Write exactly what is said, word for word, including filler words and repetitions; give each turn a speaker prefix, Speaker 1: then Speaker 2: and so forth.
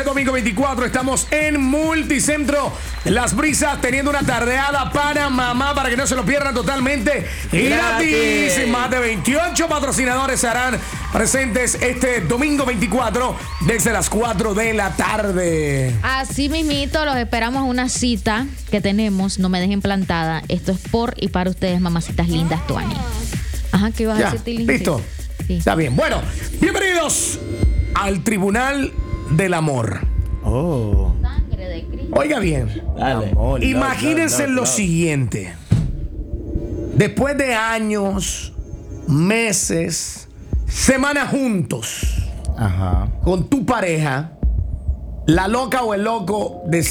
Speaker 1: domingo veinticuatro estamos en Multicentro Las Brisas teniendo una tardeada para mamá, para que no se lo pierdan totalmente gratis. Y más de veintiocho patrocinadores serán presentes este domingo veinticuatro desde las cuatro de la tarde.
Speaker 2: Así mismito, los esperamos a una cita que tenemos. No me dejen plantada. Esto es por y para ustedes, mamacitas lindas, Tuani. Ajá, ¿qué ibas
Speaker 1: Ya,
Speaker 2: a decir, Tilín?
Speaker 1: ¿listo?
Speaker 2: Sí.
Speaker 1: Está bien. Bueno, bienvenidos al Tribunal del Amor.
Speaker 3: Oh.
Speaker 2: Sangre de Cristo.
Speaker 1: Oiga bien.
Speaker 3: Dale.
Speaker 1: Amor, Imagínense
Speaker 3: no, no, no,
Speaker 1: lo
Speaker 3: no.
Speaker 1: siguiente. Después de años, meses, semanas juntos
Speaker 3: Ajá.
Speaker 1: con tu pareja, la loca o el loco de